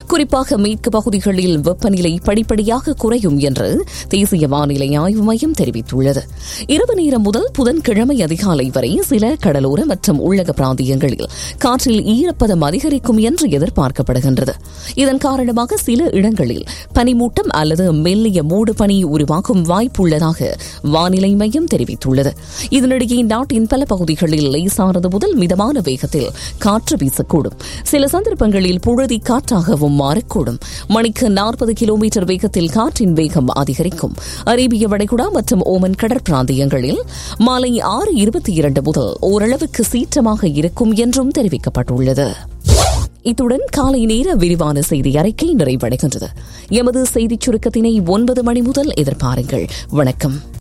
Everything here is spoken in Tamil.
குறிப்பாக மேற்கு பகுதிகளில் வெப்பநிலை படிப்படியாக குறையும் என்று தேசிய வானிலை ஆய்வு மையம் தெரிவித்துள்ளது. இரவு நேரம் முதல் புதன்கிழமை அதிகாலை வரை சில கடலோர மற்றும் உள்ளக பிராந்தியங்களில் காற்றில் ஈரப்பதம் அதிகரிக்கும் என்று எதிர்பார்க்கப்படுகின்றது. இதன் காரணமாக சில இடங்களில் பனிமூட்டம் அல்லது மெல்லிய மூடு பனி உருவாகும் வாய்ப்புள்ளதாக வானிலை மையம் தெரிவித்துள்ளது. இதனிடையே நாட்டின் பல பகுதிகளில் லேசானது முதல் மிதமான வேகத்தில் காற்று வீசக்கூடும். சில சந்தர்ப்பங்களில் புழுதி காற்றாகவும் மாறக்கூடும். மணிக்கு 40 கிலோமீட்டர் வேகத்தில் காற்றின் வேகம் அதிகரிக்கும். அரேபிய வளைகுடா மற்றும் ஓமன் கடற்பிராந்தியங்களில் மாலை 6:22 முதல் ஓரளவுக்கு சீற்றமாக இருக்கும் என்றும் தெரிவிக்கப்பட்டுள்ளது. இத்துடன் காலை நேர விரிவான செய்தி அறிக்கை நிறைவடைகின்றது. எமது செய்திச் சுருக்கத்தினை 9 மணி முதல் எதிர்பாருங்கள். வணக்கம்.